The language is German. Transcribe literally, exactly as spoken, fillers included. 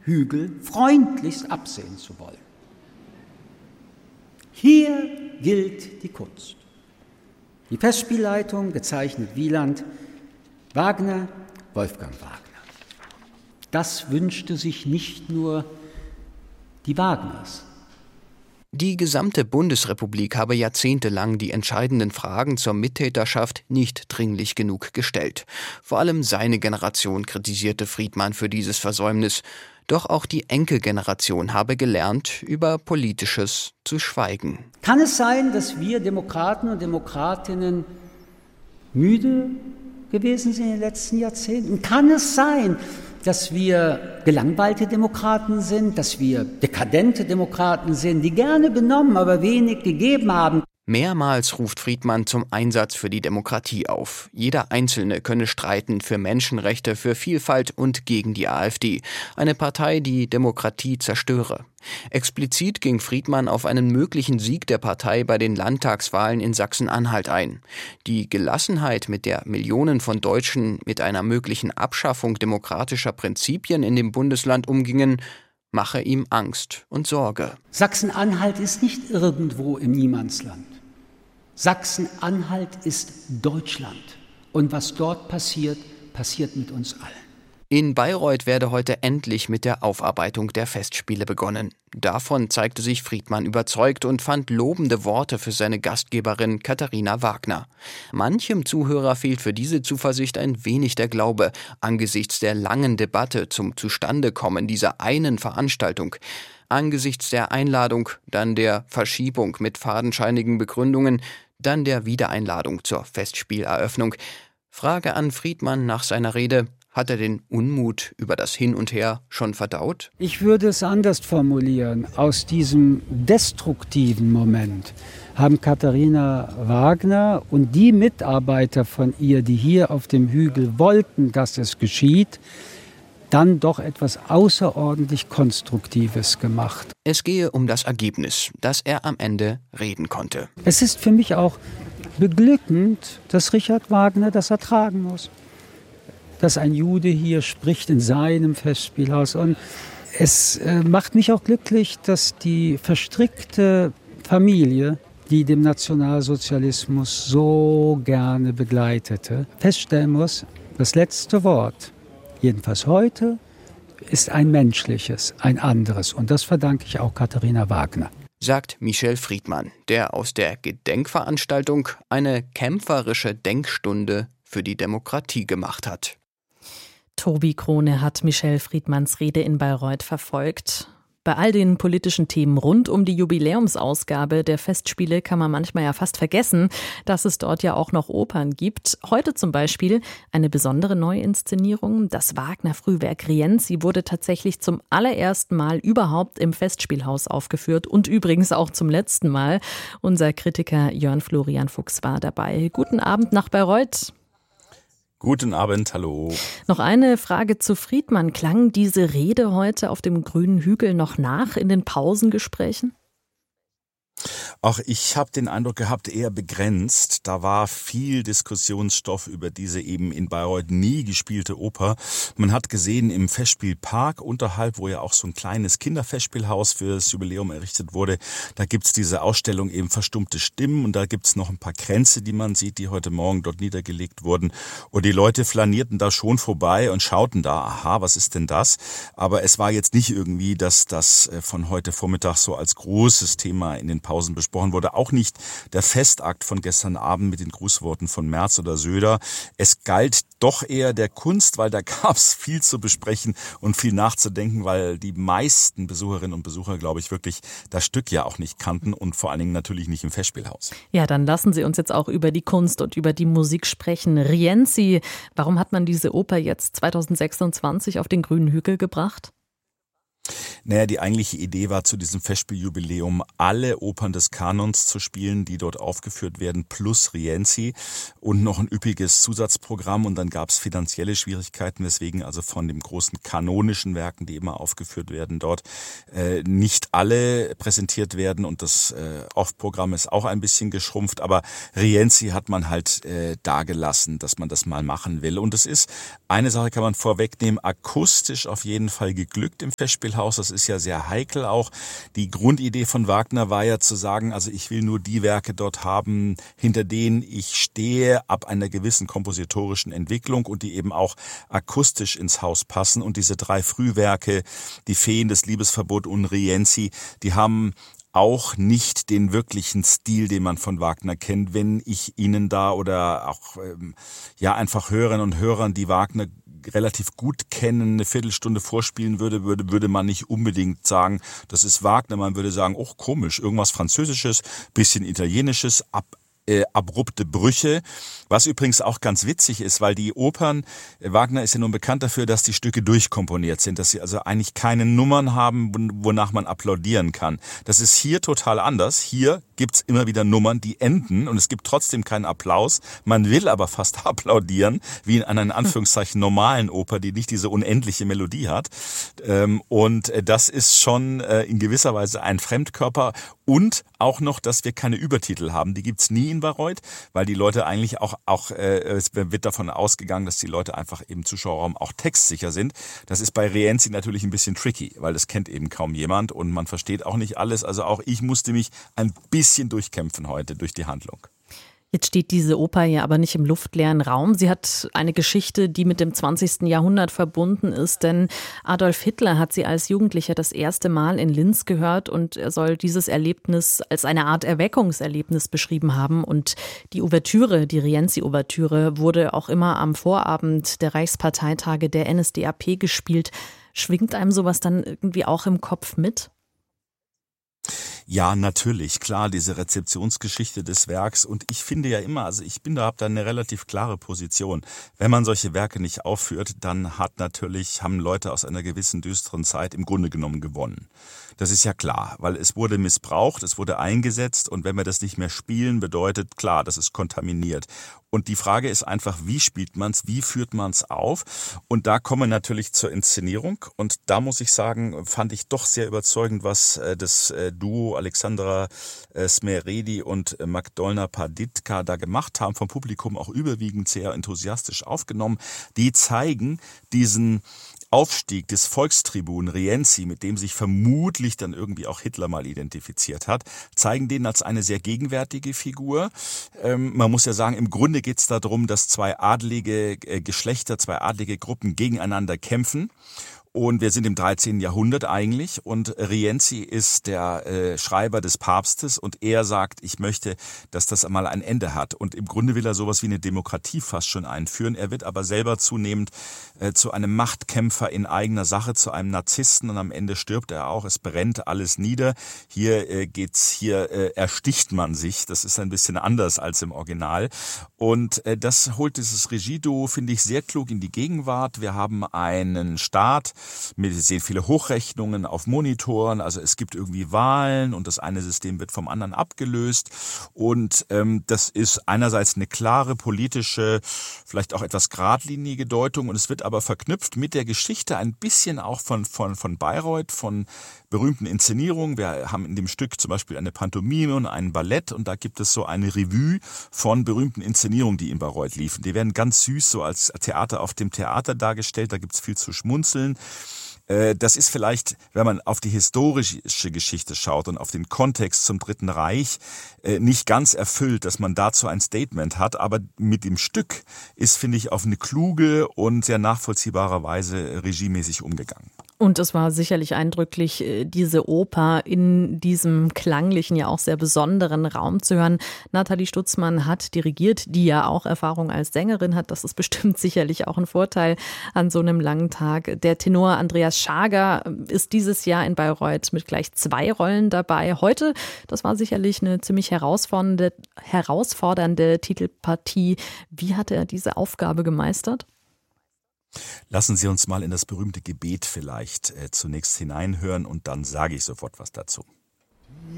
Hügel freundlichst absehen zu wollen. Hier gilt die Kunst. Die Festspielleitung, gezeichnet Wieland, Wagner, Wolfgang Wagner. Das wünschte sich nicht nur die Wagners. Die gesamte Bundesrepublik habe jahrzehntelang die entscheidenden Fragen zur Mittäterschaft nicht dringlich genug gestellt. Vor allem seine Generation kritisierte Friedmann für dieses Versäumnis. Doch auch die Enkelgeneration habe gelernt, über Politisches zu schweigen. Kann es sein, dass wir Demokraten und Demokratinnen müde gewesen sind in den letzten Jahrzehnten? Kann es sein, dass wir gelangweilte Demokraten sind, dass wir dekadente Demokraten sind, die gerne benommen, aber wenig gegeben haben? Mehrmals ruft Friedmann zum Einsatz für die Demokratie auf. Jeder Einzelne könne streiten für Menschenrechte, für Vielfalt und gegen die AfD. Eine Partei, die Demokratie zerstöre. Explizit ging Friedmann auf einen möglichen Sieg der Partei bei den Landtagswahlen in Sachsen-Anhalt ein. Die Gelassenheit, mit der Millionen von Deutschen mit einer möglichen Abschaffung demokratischer Prinzipien in dem Bundesland umgingen, mache ihm Angst und Sorge. Sachsen-Anhalt ist nicht irgendwo im Niemandsland. Sachsen-Anhalt ist Deutschland. Und was dort passiert, passiert mit uns allen. In Bayreuth werde heute endlich mit der Aufarbeitung der Festspiele begonnen. Davon zeigte sich Friedmann überzeugt und fand lobende Worte für seine Gastgeberin Katharina Wagner. Manchem Zuhörer fehlt für diese Zuversicht ein wenig der Glaube angesichts der langen Debatte zum Zustandekommen dieser einen Veranstaltung. Angesichts der Einladung, dann der Verschiebung mit fadenscheinigen Begründungen, dann der Wiedereinladung zur Festspieleröffnung. Frage an Friedmann nach seiner Rede: Hat er den Unmut über das Hin und Her schon verdaut? Ich würde es anders formulieren. Aus diesem destruktiven Moment haben Katharina Wagner und die Mitarbeiter von ihr, die hier auf dem Hügel wollten, dass es geschieht, dann doch etwas außerordentlich Konstruktives gemacht. Es gehe um das Ergebnis, dass er am Ende reden konnte. Es ist für mich auch beglückend, dass Richard Wagner das ertragen muss. Dass ein Jude hier spricht in seinem Festspielhaus. Und es äh, macht mich auch glücklich, dass die verstrickte Familie, die dem Nationalsozialismus so gerne begleitete, feststellen muss, das letzte Wort, jedenfalls heute, ist ein menschliches, ein anderes. Und das verdanke ich auch Katharina Wagner. Sagt Michel Friedmann, der aus der Gedenkveranstaltung eine kämpferische Denkstunde für die Demokratie gemacht hat. Tobi Krone hat Michel Friedmanns Rede in Bayreuth verfolgt. Bei all den politischen Themen rund um die Jubiläumsausgabe der Festspiele kann man manchmal ja fast vergessen, dass es dort ja auch noch Opern gibt. Heute zum Beispiel eine besondere Neuinszenierung. Das Wagner-Frühwerk Rienzi wurde tatsächlich zum allerersten Mal überhaupt im Festspielhaus aufgeführt und übrigens auch zum letzten Mal. Unser Kritiker Jörn Florian Fuchs war dabei. Guten Abend nach Bayreuth. Guten Abend, hallo. Noch eine Frage zu Friedmann. Klang diese Rede heute auf dem grünen Hügel noch nach in den Pausengesprächen? Auch ich habe den Eindruck gehabt, eher begrenzt. Da war viel Diskussionsstoff über diese eben in Bayreuth nie gespielte Oper. Man hat gesehen, im Festspielpark unterhalb, wo ja auch so ein kleines Kinderfestspielhaus für das Jubiläum errichtet wurde, da gibt's diese Ausstellung eben Verstummte Stimmen und da gibt's noch ein paar Kränze, die man sieht, die heute Morgen dort niedergelegt wurden. Und die Leute flanierten da schon vorbei und schauten da, aha, was ist denn das? Aber es war jetzt nicht irgendwie, dass das von heute Vormittag so als großes Thema in den Pausen besprochen wurde. Auch nicht der Festakt von gestern Abend mit den Grußworten von Merz oder Söder. Es galt doch eher der Kunst, weil da gab es viel zu besprechen und viel nachzudenken, weil die meisten Besucherinnen und Besucher, glaube ich, wirklich das Stück ja auch nicht kannten und vor allen Dingen natürlich nicht im Festspielhaus. Ja, dann lassen Sie uns jetzt auch über die Kunst und über die Musik sprechen. Rienzi, warum hat man diese Oper jetzt zweitausendsechsundzwanzig auf den grünen Hügel gebracht? Naja, die eigentliche Idee war, zu diesem Festspieljubiläum alle Opern des Kanons zu spielen, die dort aufgeführt werden, plus Rienzi und noch ein üppiges Zusatzprogramm. Und dann gab es finanzielle Schwierigkeiten, weswegen also von den großen kanonischen Werken, die immer aufgeführt werden, dort äh, nicht alle präsentiert werden. Und das äh, Off-Programm ist auch ein bisschen geschrumpft. Aber Rienzi hat man halt äh, dagelassen, dass man das mal machen will. Und es ist, eine Sache kann man vorwegnehmen, akustisch auf jeden Fall geglückt im Festspielhaus. Das ist ja sehr heikel auch. Die Grundidee von Wagner war ja zu sagen, also ich will nur die Werke dort haben, hinter denen ich stehe, ab einer gewissen kompositorischen Entwicklung und die eben auch akustisch ins Haus passen. Und diese drei Frühwerke, die Feen, das Liebesverbot und Rienzi, die haben auch nicht den wirklichen Stil, den man von Wagner kennt. Wenn ich Ihnen da oder auch ähm, ja einfach Hörerinnen und Hörern, die Wagner relativ gut kennen, eine Viertelstunde vorspielen würde, würde, würde man nicht unbedingt sagen, das ist Wagner. Man würde sagen, oh komisch, irgendwas Französisches, bisschen Italienisches, ab Äh, abrupte Brüche, was übrigens auch ganz witzig ist, weil die Opern, äh, Wagner ist ja nun bekannt dafür, dass die Stücke durchkomponiert sind, dass sie also eigentlich keine Nummern haben, wonach man applaudieren kann. Das ist hier total anders. Hier gibt's immer wieder Nummern, die enden und es gibt trotzdem keinen Applaus. Man will aber fast applaudieren, wie in einer in Anführungszeichen normalen Oper, die nicht diese unendliche Melodie hat. Ähm, und äh, das ist schon äh, in gewisser Weise ein Fremdkörper und auch noch, dass wir keine Übertitel haben. Die gibt's nie in Bayreuth, weil die Leute eigentlich auch, auch äh, es wird davon ausgegangen, dass die Leute einfach im Zuschauerraum auch textsicher sind. Das ist bei Rienzi natürlich ein bisschen tricky, weil das kennt eben kaum jemand und man versteht auch nicht alles. Also auch ich musste mich ein bisschen durchkämpfen heute durch die Handlung. Jetzt steht diese Oper ja aber nicht im luftleeren Raum. Sie hat eine Geschichte, die mit dem zwanzigsten Jahrhundert verbunden ist, denn Adolf Hitler hat sie als Jugendlicher das erste Mal in Linz gehört und er soll dieses Erlebnis als eine Art Erweckungserlebnis beschrieben haben. Und die Ouvertüre, die Rienzi-Ouvertüre, wurde auch immer am Vorabend der Reichsparteitage der N S D A P gespielt. Schwingt einem sowas dann irgendwie auch im Kopf mit? Ja, natürlich, klar, diese Rezeptionsgeschichte des Werks und ich finde ja immer, also ich bin da, habe da eine relativ klare Position. Wenn man solche Werke nicht aufführt, dann hat natürlich, haben Leute aus einer gewissen düsteren Zeit im Grunde genommen gewonnen. Das ist ja klar, weil es wurde missbraucht, es wurde eingesetzt und wenn wir das nicht mehr spielen, bedeutet klar, das ist kontaminiert. Und die Frage ist einfach, wie spielt man es, wie führt man es auf? Und da kommen wir natürlich zur Inszenierung. Und da muss ich sagen, fand ich doch sehr überzeugend, was äh, das äh, Duo Alexandra äh, Smeredi und äh, Magdolna Paditka da gemacht haben, vom Publikum auch überwiegend sehr enthusiastisch aufgenommen. Die zeigen diesen Aufstieg des Volkstribun Rienzi, mit dem sich vermutlich dann irgendwie auch Hitler mal identifiziert hat, zeigen den als eine sehr gegenwärtige Figur. Ähm, man muss ja sagen, im Grunde geht es darum, dass zwei adlige äh, Geschlechter, zwei adlige Gruppen gegeneinander kämpfen. Und wir sind im dreizehnten Jahrhundert eigentlich und Rienzi ist der äh, Schreiber des Papstes und er sagt, ich möchte, dass das einmal ein Ende hat. Und im Grunde will er sowas wie eine Demokratie fast schon einführen. Er wird aber selber zunehmend äh, zu einem Machtkämpfer in eigener Sache, zu einem Narzissten und am Ende stirbt er auch. Es brennt alles nieder. Hier äh, geht's, hier äh, ersticht man sich. Das ist ein bisschen anders als im Original. Und äh, das holt dieses Regieduo, finde ich, sehr klug in die Gegenwart. Wir haben einen Staat, wir sehen viele Hochrechnungen auf Monitoren, also es gibt irgendwie Wahlen und das eine System wird vom anderen abgelöst und ähm, das ist einerseits eine klare politische, vielleicht auch etwas geradlinige Deutung und es wird aber verknüpft mit der Geschichte ein bisschen auch von, von, von Bayreuth, von berühmten Inszenierungen. Wir haben in dem Stück zum Beispiel eine Pantomime und ein Ballett und da gibt es so eine Revue von berühmten Inszenierungen, die in Bayreuth liefen. Die werden ganz süß so als Theater auf dem Theater dargestellt, da gibt es viel zu schmunzeln. Das ist vielleicht, wenn man auf die historische Geschichte schaut und auf den Kontext zum Dritten Reich, nicht ganz erfüllt, dass man dazu ein Statement hat. Aber mit dem Stück ist, finde ich, auf eine kluge und sehr nachvollziehbare Weise regiemäßig umgegangen. Und es war sicherlich eindrücklich, diese Oper in diesem klanglichen, ja auch sehr besonderen Raum zu hören. Nathalie Stutzmann hat dirigiert, die ja auch Erfahrung als Sängerin hat. Das ist bestimmt sicherlich auch ein Vorteil an so einem langen Tag. Der Tenor Andreas Schager ist dieses Jahr in Bayreuth mit gleich zwei Rollen dabei. Heute, das war sicherlich eine ziemlich herausfordernde, herausfordernde Titelpartie. Wie hat er diese Aufgabe gemeistert? Lassen Sie uns mal in das berühmte Gebet vielleicht äh, zunächst hineinhören und dann sage ich sofort was dazu.